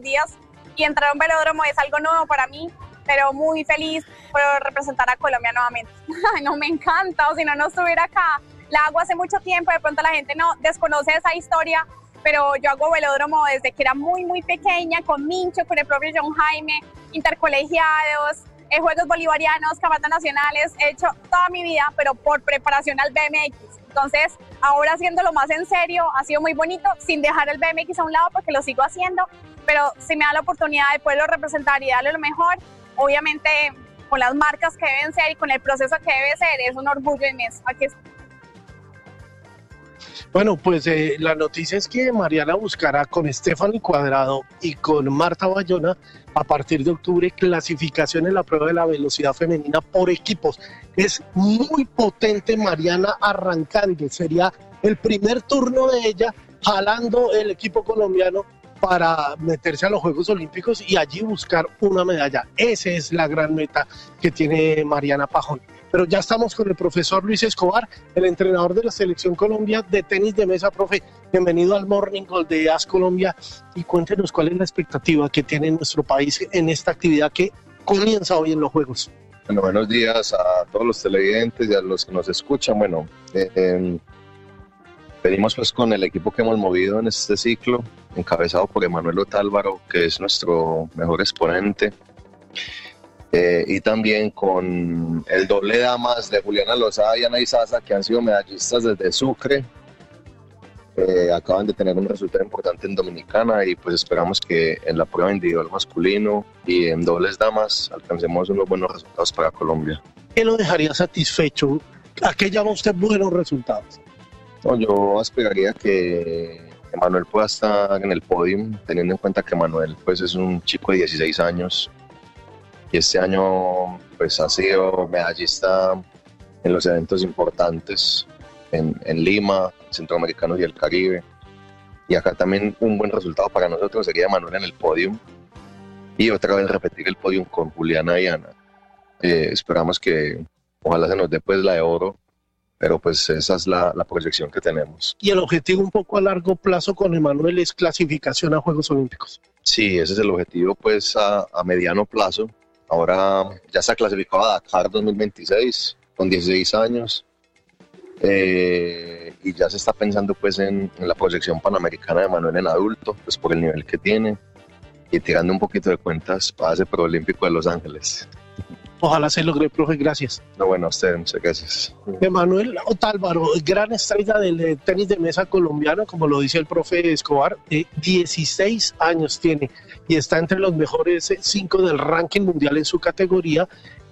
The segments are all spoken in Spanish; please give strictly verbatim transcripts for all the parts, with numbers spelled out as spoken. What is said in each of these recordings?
los días y entrar a un velódromo es algo nuevo para mí, pero muy feliz por representar a Colombia nuevamente. No, me encanta, o si no, no estuviera acá. La hago hace mucho tiempo, de pronto la gente no desconoce esa historia, pero yo hago velódromo desde que era muy, muy pequeña, con Mincho, con el propio John Jaime, intercolegiados, eh, Juegos Bolivarianos, campeonatos nacionales. He hecho toda mi vida, pero por preparación al B M X. Entonces, ahora haciéndolo más en serio, ha sido muy bonito, sin dejar el B M X a un lado porque lo sigo haciendo, pero si me da la oportunidad de poderlo representar y darle lo mejor, obviamente con las marcas que deben ser y con el proceso que debe ser, es un orgullo inmenso. Aquí es. Bueno, pues eh, la noticia es que Mariana buscará con Stephanie Cuadrado y con Marta Bayona a partir de octubre clasificación en la prueba de la velocidad femenina por equipos. Es muy potente Mariana arrancando, sería el primer turno de ella jalando el equipo colombiano para meterse a los Juegos Olímpicos y allí buscar una medalla. Esa es la gran meta que tiene Mariana Pajón. Pero ya estamos con el profesor Luis Escobar, el entrenador de la Selección Colombia de tenis de mesa. Profe, bienvenido al Morning Call de AS Colombia y cuéntenos cuál es la expectativa que tiene nuestro país en esta actividad que comienza hoy en los Juegos. Bueno, buenos días a todos los televidentes y a los que nos escuchan. Bueno, eh, eh, venimos pues con el equipo que hemos movido en este ciclo, encabezado por Emanuel Otálvaro, que es nuestro mejor exponente. Eh, y también con el doble damas de Juliana Lozada y Ana Izaza, que han sido medallistas desde Sucre. Eh, acaban de tener un resultado importante en Dominicana y pues esperamos que en la prueba individual masculino y en dobles damas alcancemos unos buenos resultados para Colombia. ¿Qué lo dejaría satisfecho? ¿A qué llama usted buenos resultados? No, yo aspiraría que Emanuel pueda estar en el podium, teniendo en cuenta que Emanuel pues, es un chico de dieciséis años. Y este año pues, ha sido medallista en los eventos importantes en, en Lima, Centroamericanos y el Caribe. Y acá también un buen resultado para nosotros sería Manuel en el podio. Y otra vez repetir el podio con Juliana y Ana. Eh, esperamos que ojalá se nos dé pues, la de oro, pero pues esa es la, la proyección que tenemos. Y el objetivo un poco a largo plazo con Emanuel es clasificación a Juegos Olímpicos. Sí, ese es el objetivo pues a, a mediano plazo. Ahora ya se ha clasificado a Dakar dos mil veintiséis con dieciséis años eh, y ya se está pensando pues en, en la proyección panamericana de Manuel en adulto, pues por el nivel que tiene y tirando un poquito de cuentas para ese Proolímpico de Los Ángeles. Ojalá se logre, profe, gracias. No, bueno, a usted, muchas gracias. Emanuel Otálvaro, gran estrella del tenis de mesa colombiano, como lo dice el profe Escobar, eh, dieciséis años tiene y está entre los mejores cinco del ranking mundial en su categoría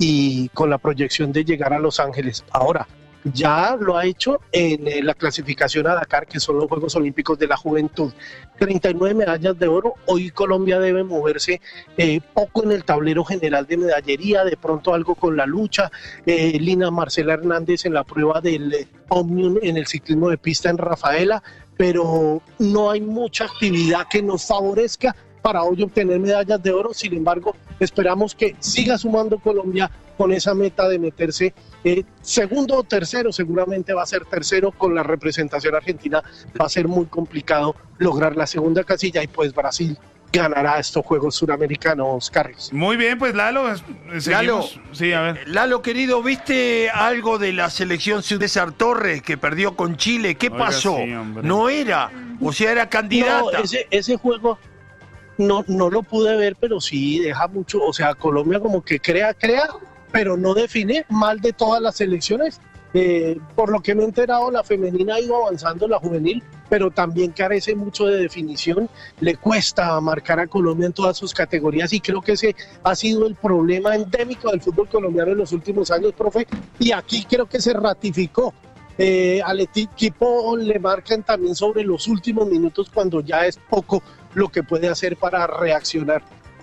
y con la proyección de llegar a Los Ángeles. Ahora, ya lo ha hecho en eh, la clasificación a Dakar, que son los Juegos Olímpicos de la Juventud. treinta y nueve medallas de oro. Hoy Colombia debe moverse eh, poco en el tablero general de medallería, de pronto algo con la lucha. Eh, Lina Marcela Hernández en la prueba del eh, Omnium en el ciclismo de pista en Rafaela, pero no hay mucha actividad que nos favorezca para hoy obtener medallas de oro. Sin embargo, esperamos que siga sumando Colombia con esa meta de meterse eh, segundo o tercero. Seguramente va a ser tercero con la representación argentina. Va a ser muy complicado lograr la segunda casilla y pues Brasil ganará estos Juegos Suramericanos, Carlos. Muy bien, pues Lalo, seguimos. Lalo, sí, a ver. Lalo, querido, ¿viste algo de la selección César Torres que perdió con Chile? ¿Qué Oiga, pasó? sí, hombre. No era, o sea, era candidata. No, ese, ese juego no, no lo pude ver, pero sí deja mucho, o sea, Colombia como que crea, crea, pero no define, mal de todas las selecciones. Eh, por lo que me he enterado, la femenina ha ido avanzando, la juvenil, pero también carece mucho de definición, le cuesta marcar a Colombia en todas sus categorías y creo que ese ha sido el problema endémico del fútbol colombiano en los últimos años, profe, y aquí creo que se ratificó. Eh, al equipo le marcan también sobre los últimos minutos cuando ya es poco lo que puede hacer para reaccionar.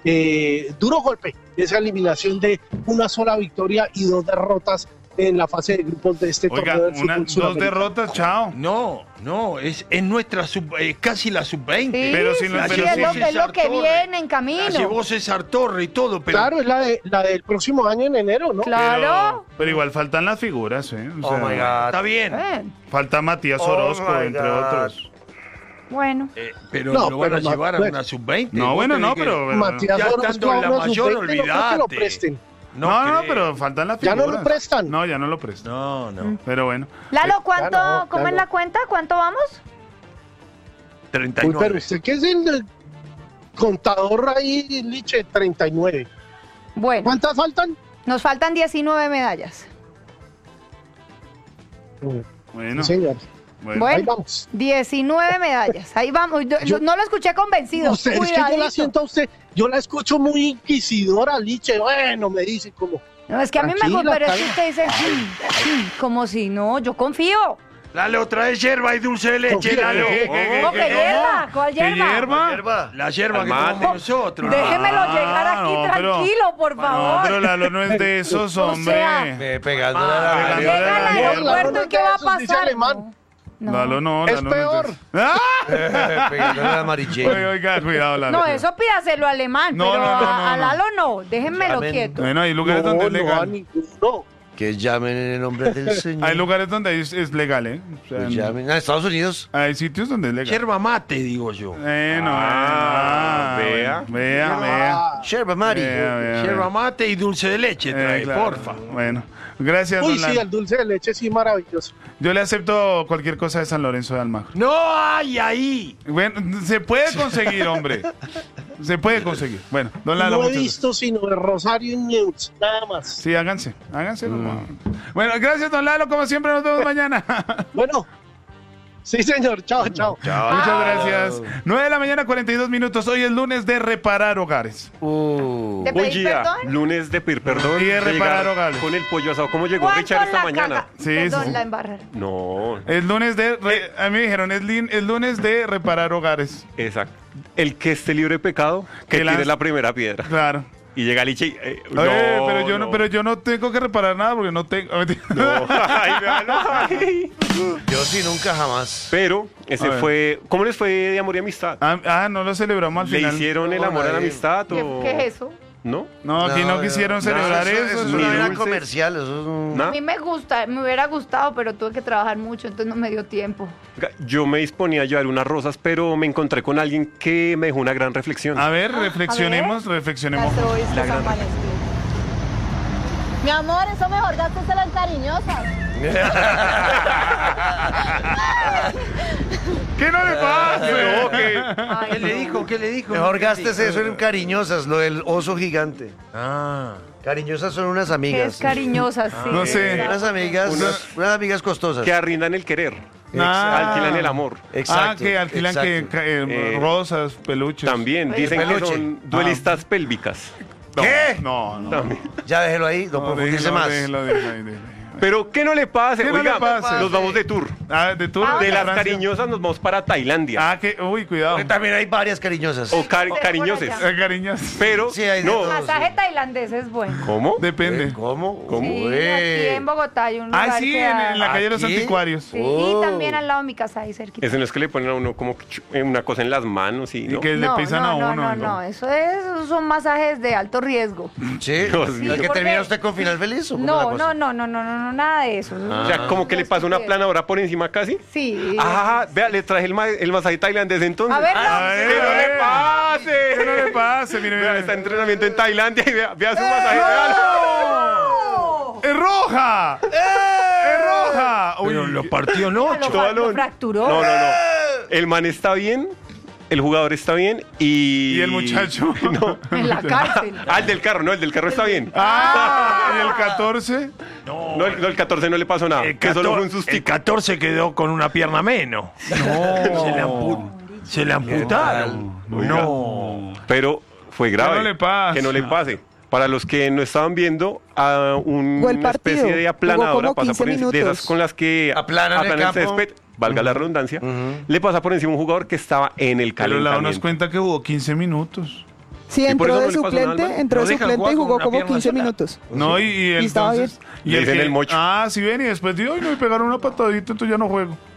Eh, duro golpe, esa eliminación de una sola victoria y dos derrotas en la fase de grupos de este Oiga, torneo del una, fútbol dos sudamericano. derrotas, chao. No, no, es, es nuestra sub, eh, casi la sub veinte. Sí, Pero si no- sí, pero es, si lo, César es lo que Torres. viene en La camino. llevó César Torres y todo, pero Claro, es la, de, la del próximo año en enero, ¿no? Claro. Pero, pero igual faltan las figuras, ¿eh? O oh sea, my God. Está bien. Eh, falta Matías Oh Orozco, my entre God. otros. Bueno. Eh, pero No, lo van pero a ma- llevar a bueno. una sub veinte. No, Vos bueno, tenés no, que- pero... pero- Matías ya Orozco estando en la a unos mayor, veinte, no creo que lo olvidate. presten. No, no, no, creo. pero faltan las Ya figuras. no lo prestan. No, ya no lo prestan. No, no. Pero bueno. Lalo, ¿cuánto? ya no, ¿Cómo ya es no. la cuenta? ¿Cuánto vamos? treinta y Uy, nueve. pero usted que es el contador ahí, Liche, treinta y nueve. Bueno, ¿Cuántas faltan? nos faltan diecinueve medallas. Bueno, Sí, señor. bueno. Ahí Bueno, vamos. diecinueve medallas. Ahí vamos. Yo- Yo- no lo escuché convencido. Usted, es que yo la Cuidadito. siento a usted, yo la escucho muy inquisidora, Liche. Bueno, me dice como. No, es que a mí me gusta, Tranquila, pero es que calma. usted dice, "Mm, mm", como si no, yo confío. Dale otra vez hierba y dulce de leche, Confía, Lalo. ¿qué, qué, qué, ¿Cómo qué, que qué? hierba? ¿Cuál ¿Qué hierba? hierba? Hierba, la hierba que Calmate. tomamos nosotros. Déjemelo Ah, llegar aquí no, pero- tranquilo, por No, favor. pero Lalo no es de esos, O hombre. sea, Me pegándole a Ah, la pegándole Llega a la al hierba. aeropuerto y ¿qué va a Eso dice pasar? alemán. No. Lalo no, Es Lalo no peor. de esos. ¡Ah! pegándole a la Mary Jane. Oiga, oiga, cuidado, Lalo. No, eso pídaselo alemán, No, pero no, no, no, a, a no. Lalo no, déjenmelo Llamen. quieto. Bueno, hay lugares No, donde es no, a legal. ninguno. Que llamen en el nombre del Señor. Hay lugares donde es, es legal, ¿eh? O sea, Que en- llamen. A Estados Unidos. hay sitios donde es legal. Yerba mate, digo yo. Bueno, Ah, ah, vea. bueno, vea, vea. Ah, Sherba Mari. Vea, vea, Yerba vea. mate y dulce de leche Eh, trae, claro. porfa. Bueno, gracias, Uy, don sí, Lalo. el dulce de leche sí, maravilloso. Yo le acepto cualquier cosa de San Lorenzo de Almagro. No hay ahí. Bueno, se puede conseguir, hombre. Se puede conseguir. Bueno, don Lalo, No he muchas gracias. visto sino de Rosario News, nada más. Sí, háganse, háganse. Bueno, gracias, don Lalo. Como siempre, nos vemos mañana. Bueno, sí, señor. Chao, chao. Muchas gracias. nueve de la mañana, cuarenta y dos minutos. Hoy es lunes de reparar hogares. Uh. ¿Te Buen pedí día, perdón? lunes de pedir perdón. Y de reparar llegar hogares. con el pollo asado. ¿Cómo llegó ¿Cuánto Richard esta la mañana? caga? Sí, Perdón, sí. la embarrar. No, Es lunes de. re- a mí me dijeron, es, lin- es lunes de reparar hogares. exacto. El que esté libre de pecado, que Que la- tire la primera piedra. Claro. Y llega Liche y... eh, Oye, no, pero, yo no. no. pero yo no tengo que reparar nada porque no tengo. No. Ay, véalo. Ay. Yo sí, nunca jamás. Pero ese A ver. fue... ¿Cómo les fue de amor y amistad? Ah, ah, no lo celebramos al ¿Le final. hicieron el No, amor a la nadie. amistad ¿Qué, o...? qué es eso? ¿No? No, aquí no, No, quisieron no, celebrar eso, eso. Eso ni no era dulces. comercial, eso es un... ¿No? A mí me gusta, me hubiera gustado, pero tuve que trabajar mucho, entonces no me dio tiempo. Yo me disponía a llevar unas rosas, pero me encontré con alguien que me dejó una gran reflexión. A ver, reflexionemos, reflexionemos. Las hoy La que gran- San Valentín. Mi amor, eso mejor gástaselo en cariñosas. ¿Qué no le pasa? ¿Qué le dijo? ¿Qué le dijo? Mejor gástese eso en cariñosas, lo del oso gigante. Ah. Cariñosas son unas Que amigas. es cariñosa, sí. No sé. Unas amigas, Unas- unas amigas costosas. Que arrindan el querer. Ah. Alquilan el amor. Exacto, ah, que alquilan que, exacto. que, eh, Eh, rosas, peluches. También Oye, dicen que peluche. son duelistas pélvicas. No, ¿Qué? No, no. También. Ya déjelo ahí, no, No, profundice déjelo, más. déjelo, déjelo ahí, déjelo. Pero ¿qué no le pase? ¿Qué no Oiga, le pase? nos vamos de tour. Ah, de tour Ah, De las Francia. cariñosas nos vamos para Tailandia. Ah, que, uy, cuidado. Porque también hay varias cariñosas. O cari- por cariñoses. allá. Eh, cariños. Pero Sí, hay de no. todo. Masaje tailandés es bueno. ¿Cómo? Depende. Eh, ¿Cómo? ¿Cómo? Sí, Ué. aquí en Bogotá hay un lugar Ah, sí, que en, da- en la calle de los ¿Aquí? anticuarios. Sí, Oh. y también al lado de mi casa, ahí cerquita. Ese no es que le ponen a uno como que chu- eh, una cosa en las manos y Y no. que le no, pisan no, a no, uno. no, ¿no? no, eso es, esos son masajes de alto riesgo. Sí. Dios ¿El mío. que porque- termina usted con final feliz o cómo es la No, cosa? no, no, no, no, no, no, nada de eso. O sea, como que le pasa una planadora por encima casi. Sí. Ah, vea, le traje el, ma- el masaje tailandés entonces. A ver, Ah, no. ¡Que no le pase! Que no le pase, mire, Vea, mire. está en entrenamiento en Tailandia y vea, vea su masaje. véalo. ¡No! ¡Es roja! ¡Es roja! Uy, Pero lo partió en Lo, ocho. fra- lo balón. fracturó. No, no, no. El man está bien, el jugador está bien y... ¿Y el muchacho? No. En la cárcel. Ah, el del carro, no, el del carro está bien. Ah, ¿y el catorce? No, el, no, el catorce no le pasó nada. El, que solo fue un catorce, el sustico. catorce quedó con una pierna menos. No. Se le, ampu- se le amputaron. No. Pero fue grave. Que no le pase. Que no le pase. Para los que no estaban viendo, a un- Jugó el una especie partido. de aplanadora Jugó como pasa por quince encima de esas minutos. con las que Aplanan el campo. césped, valga la redundancia, le pasa por encima un jugador que estaba en el Pero la nos calentamiento. cuenta que jugó quince minutos. Sí, Y por entró eso de no le pasó nada al suplente, man. entró Lo de dejan suplente jugar y con jugó una como pierna quince sola. minutos. No, y, y Y estaba entonces. bien. Le dicen que- el mocho. Ah, sí, ven, y después dijo, ay, no, y pegaron una patadita, entonces ya no juego.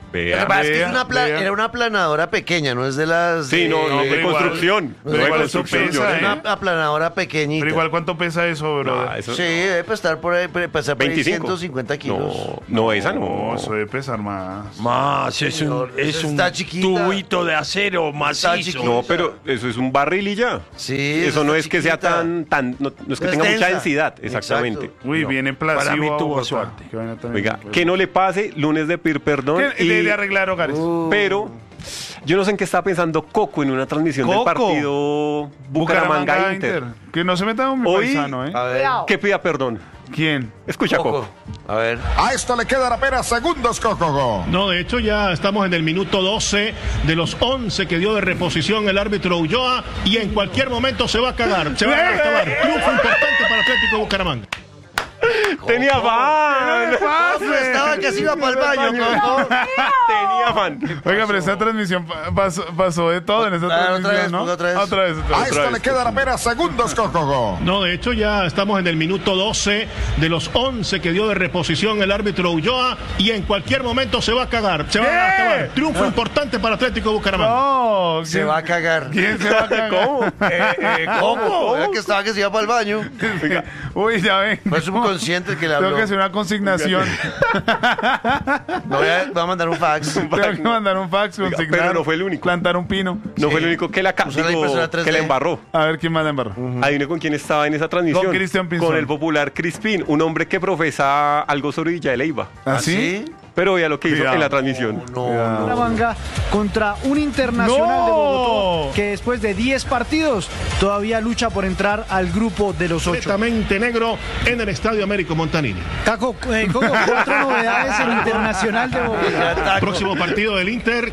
Lo que Vea. pasa es que es vea, una pla- vea. era una aplanadora pequeña, no es de las... Sí, no, no, de, pero igual- construcción. no de es igual, eso construcción, pesa, yo- ¿eh? Una aplanadora pequeñita. Pero igual, ¿cuánto pesa eso, bro? Ah, eso- Sí, debe estar por ahí, puede pesar por ahí veinticinco. ciento cincuenta kilos. No, no, esa No, no. eso debe pesar más. Más, es un, Señor, es esa un está chiquita. tubito de acero Está macizo. chiquita. No, pero eso es un barril y ya. Sí, Eso no está es que sea chiquita. tan, tan, no, no es que No es tenga mucha densa. densidad, exactamente. Exacto. Uy, No. viene plasivo. Para mí a tuvo Bogotá. suerte. Qué vaina tan Oiga, increíble. que no le pase, lunes de pedir perdón. ¿Qué? y- De, de arreglar hogares. Pero yo no sé en qué estaba pensando Coco en una transmisión del Coco. partido Bucaramanga Inter. Que no se meta con mi Hoy- paisano, ¿eh? A ver, Cuidado. Que pida perdón. ¿Quién? Escucha, Coco. Coco. A ver. A esto le quedan apenas segundos, Coco. No, de hecho ya estamos en el minuto doce de los once que dio de reposición el árbitro Ulloa y en cualquier momento se va a cagar, se va a acabar. Triunfo importante para Atlético Bucaramanga. Tenía fan. Coco estaba que se iba para el baño, Coco. Tenía fan. Oiga, pero esta transmisión pa- pasó, pasó de todo en esta Ah, otra transmisión, vez, ¿no? ponga otra vez. Otra vez, otra A vez. esto le quedan apenas segundos, Coco. No, de hecho ya estamos en el minuto doce de los once que dio de reposición el árbitro Ulloa y en cualquier momento se va a cagar, se va ¿Qué? a acabar. Triunfo importante para Atlético Bucaramanga. No, Se ¿quién- va a cagar. ¿Quién se va a cagar? ¿Cómo? Eh, eh, Coco. Era que estaba que se iba para el baño. Oiga, uy, ya ven. Fue subconsciente que le habló. Tengo que hacer una consignación. No, voy, a, voy a mandar un fax. Tengo que mandar un fax, Oiga, consignar, pero no fue el único. plantar un pino. No Sí. fue el único que la, ca- Usar la digo, impresora tres D. que la embarró. A ver quién más la embarró. Adivine con quién estaba en esa transmisión. Con Cristian Pinzón. Con el popular Crispín, un hombre que profesa algo sobre Villa de Leyva. ¿Así? Pero vea lo que hizo Cuidado. en la transmisión. No, no. Bucaramanga contra un Internacional ¡No! de Bogotá que después de diez partidos todavía lucha por entrar al grupo de los ocho. Completamente negro en el Estadio Américo Montanini. Caco, eh, Coco, cuatro novedades en Internacional de Bogotá. Próximo partido del Inter.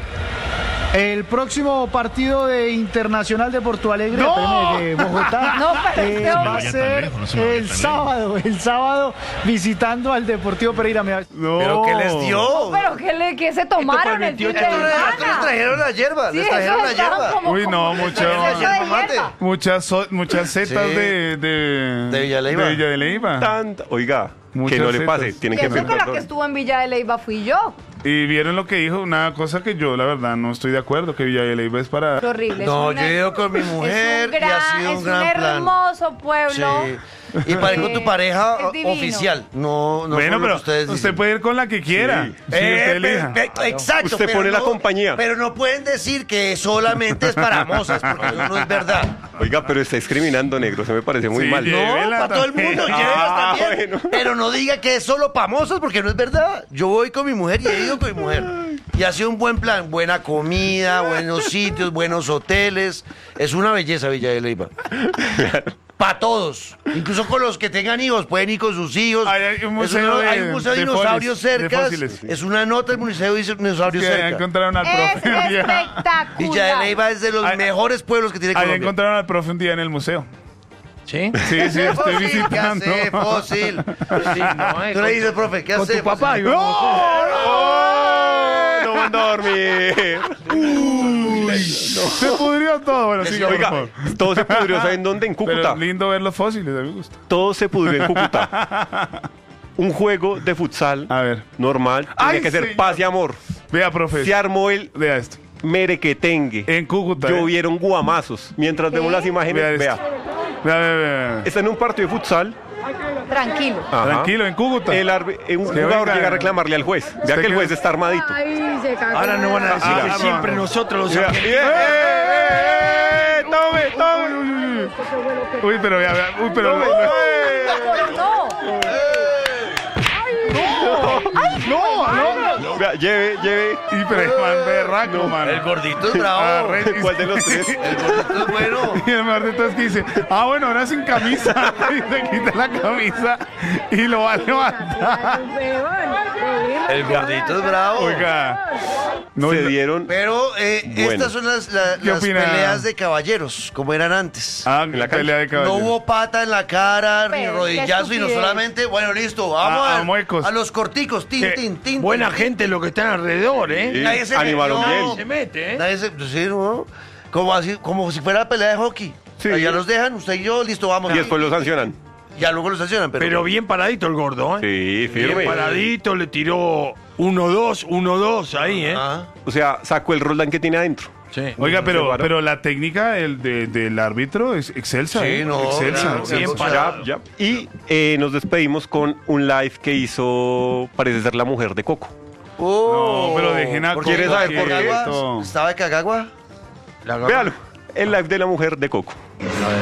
El próximo partido de Internacional de Porto Alegre, ¡No! de Bogotá, No, pero eh, este va hombre- a ser el sábado, el sábado visitando al Deportivo Pereira. Me va- No. ¿Pero qué les dio? Pero ¿qué, le, qué se tomaron el fin de Esto les- esto les semana? trajeron la hierba. Sí, les trajeron eso la estaban hierba. como- Uy, no, como- mucho- Eso de Yerba mate. hierba. Muchas, so- muchas setas Sí. de, de, De Villa de Leyva. de Villa de Leyva. Tanta- Oiga, Muchas que no le setas. pase. Tienen Y que eso pedir que la que perdón. estuvo en Villa de Leyva fui yo. Y vieron lo que dijo, una cosa que yo, la verdad, no estoy de acuerdo, que Villa de Leyva es para... Qué horrible. No, es yo he ido con mi mujer es un y ha gran- sido un es gran un plan. hermoso pueblo. Sí. Y para ir con tu pareja Es divino. oficial. No, no bueno, con lo pero que ustedes usted dicen. puede ir con la que quiera. Sí. Si Eh, usted pe- elija. pe- exacto. Usted pero pone la no- compañía. Pero no pueden decir que solamente es para mozas, porque eso no es verdad. Oiga, pero está discriminando, negro. Se me parece muy Sí, mal. yeah. No, Llévela para todo el también. mundo, Ah, llévelas también. bueno. Pero no diga que es solo para mozas, porque no es verdad. Yo voy con mi mujer y he ido con mi mujer. Y ha sido un buen plan. Buena comida, buenos sitios, buenos hoteles. Es una belleza Villa de Leyva. Para todos. Incluso con los que tengan hijos. Pueden ir con sus hijos. Hay- hay un Es museo una- de- hay un museo de, de dinosaurios fósiles, de cerca. fósiles, sí. Es una nota del museo de dinosaurios Que allá cerca. encontraron al Es profe un día. espectacular. Villa de Leyva es de los Ay, mejores pueblos que tiene Allá Colombia. encontraron al profe un día en el museo. ¿Sí? Sí, sí, estoy Fósil, ¿qué visitando. hace, fósil? Sí, no, eh, Tú le dices, profe, ¿qué con hace? tu papá. fósil? yo- No van a dormir. Se pudrió todo. Bueno, siga, por Oiga, favor. todo se pudrió. ¿Saben dónde? En Cúcuta. Pero lindo ver los fósiles, a mí me gusta. Todo se pudrió en Cúcuta. Un juego de futsal A ver. normal tiene Ay, que ser señor. paz y amor. Vea, profe. Se armó el Vea esto. merequetengue. En Cúcuta. ¿eh? Llovieron guamazos. Mientras vemos las Vea imágenes, esto. vea. Vea, vea, vea. Está en un partido de futsal. Tranquilo. Ajá. Tranquilo, en Cúcuta. El arbi- eh, un Que jugador venga. llega a reclamarle al juez. Vea Usted que el que- juez está armadito. Ay, se cagó. Ahora no van a decir Ah, que ah, siempre ah. nosotros los Vea. argentinos- ¡Eh, eh, eh, eh! ¡Tome, tome! Uy, uy, uy. Uy, pero vea, vea. Uy, pero... Pero no. No, no. Vea, lleve, lleve. Y pero es man berraco, man. El gordito es bravo. Arre- ¿Cuál de los tres? El gordito es bueno. Y el mejor de todo es que dice, ah, bueno, ahora sin camisa. Y se quita la camisa y lo va a levantar. El gordito es bravo. Oiga. No, Se y- dieron. Pero eh, Bueno. estas son las, la- ¿Qué las opina? peleas de caballeros, como eran antes. Ah, la la cancha. pelea de No caballo. hubo pata en la cara, ni Pero, qué rodillazo, sino estupidez. solamente, bueno, listo, vamos A- a, a ver, muecos. a los corticos, tin, ¿Qué? tin, tin. Buena tin. gente lo que están alrededor, ¿eh? Sí, Nadie se animaron metió. bien. Se mete, ¿eh? Nadie se, sí, ¿no? Como, así, como si fuera pelea de hockey. Sí. Allá los dejan, usted y yo, listo, vamos. Y después lo sancionan. Ya luego lo sancionan, pero... Pero bien paradito el gordo, ¿eh? Sí, Bien firme. paradito, le tiró uno dos, uno dos ahí, ¿eh? Ah. O sea, sacó el Roldán que tiene adentro. Sí. Oiga, pero, Claro. pero la técnica el de- del árbitro es excelsa. Sí, ¿eh? no, excelsa. claro, excelsa. bien parado. Ya, ya. Y eh, nos despedimos con un live que hizo, parece ser la mujer de Coco. Oh. No, pero dejen a ¿Por qué? ¿Quieres saber ¿De por qué? Cagagua? ¿Estaba de Cagagua? La- Véalo, el live de la mujer de Coco. A ver.